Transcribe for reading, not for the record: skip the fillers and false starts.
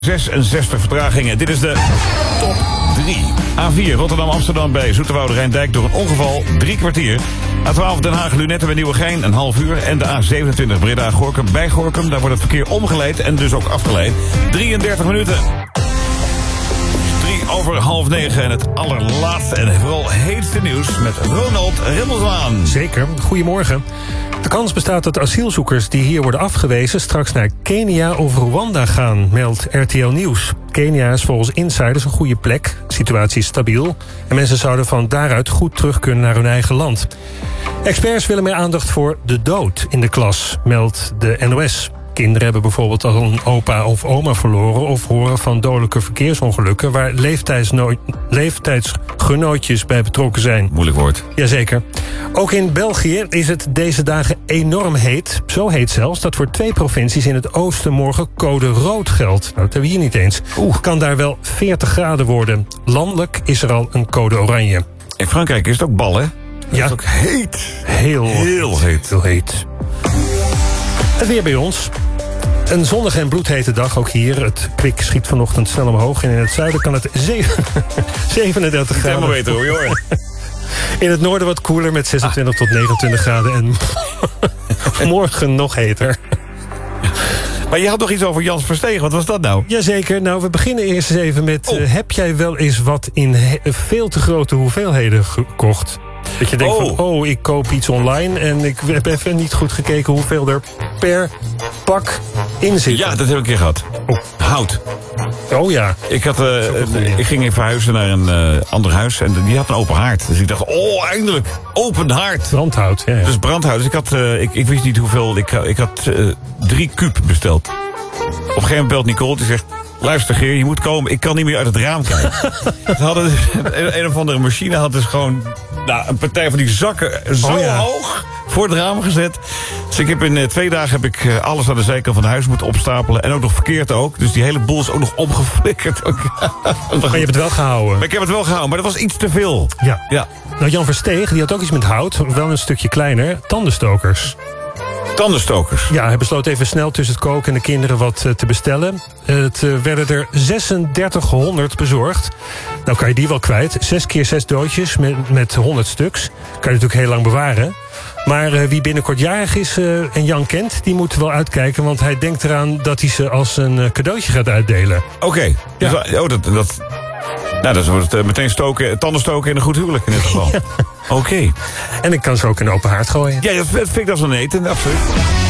66 vertragingen. Dit is de top 3. A4 Rotterdam-Amsterdam bij Zoeterwoude Rijndijk door een ongeval 3 kwartier. A12 Den Haag-Lunetten bij Nieuwegein een half uur. En de A27 Breda-Gorinchem bij Gorinchem. Daar wordt het verkeer omgeleid en dus ook afgeleid. 33 minuten. 8:03 en het allerlaatste en vooral heetste nieuws met Ronald Remmelswaan. Zeker, goedemorgen. De kans bestaat dat asielzoekers die hier worden afgewezen straks naar Kenia of Rwanda gaan, meldt RTL Nieuws. Kenia is volgens insiders een goede plek, de situatie is stabiel en mensen zouden van daaruit goed terug kunnen naar hun eigen land. Experts willen meer aandacht voor de dood in de klas, meldt de NOS. Kinderen hebben bijvoorbeeld al een opa of oma verloren of horen van dodelijke verkeersongelukken waar leeftijdsgenootjes bij betrokken zijn. Moeilijk woord. Jazeker. Ook in België is het deze dagen enorm heet. Zo heet zelfs dat voor 2 provincies in het oosten morgen code rood geldt. Nou, dat hebben we hier niet eens. Kan daar wel 40 graden worden. Landelijk is er al een code oranje. In Frankrijk is het ook bal, hè? Dat ja. is ook heet. Heel heet. Heel heet. Het weer bij ons. Een zonnige en bloedhete dag, ook hier. Het kwik schiet vanochtend snel omhoog. En in het zuiden kan het 37 graden. Helemaal beter hoor. In het noorden wat koeler met 26 tot 29 graden. En morgen nog heter. Maar je had nog iets over Jans Verstegen. Wat was dat nou? Jazeker. Nou, we beginnen eerst eens even met... heb jij wel eens wat in veel te grote hoeveelheden gekocht? Dat je denkt van, ik koop iets online en ik heb even niet goed gekeken hoeveel er per pak in zit. Ja, dat heb ik een keer gehad. Hout. Oh ja. Ik ging even verhuizen naar een ander huis en die had een open haard. Dus ik dacht, eindelijk, open haard. Brandhout, ja. Dus brandhout. Dus ik wist niet hoeveel, ik had 3 kuub besteld. Op een gegeven moment belt Nicole, die zegt... Luister Geer, je moet komen, ik kan niet meer uit het raam kijken. Een of andere machine had dus gewoon een partij van die zakken zo hoog voor het raam gezet. Dus ik heb in 2 dagen alles aan de zijkant van het huis moeten opstapelen. En ook nog verkeerd ook. Dus die hele boel is ook nog omgeflikkerd. Maar je hebt het wel gehouden. Maar ik heb het wel gehouden, maar dat was iets te veel. Ja. Nou, Jan Versteeg, die had ook iets met hout. Wel een stukje kleiner. Tandenstokers. Tandenstokers? Ja, hij besloot even snel tussen het koken en de kinderen wat te bestellen. Het werden er 3600 bezorgd. Nou kan je die wel kwijt. 6 keer 6 doosjes met 100 stuks. Kan je natuurlijk heel lang bewaren. Maar wie binnenkort jarig is en Jan kent, die moet wel uitkijken. Want hij denkt eraan dat hij ze als een cadeautje gaat uitdelen. Oké. Ja. Dus wordt het meteen tandenstoken in een goed huwelijk in dit geval. Ja. Oké. En ik kan ze ook in de open haard gooien. Ja, dat vind ik dat zo'n eten, absoluut.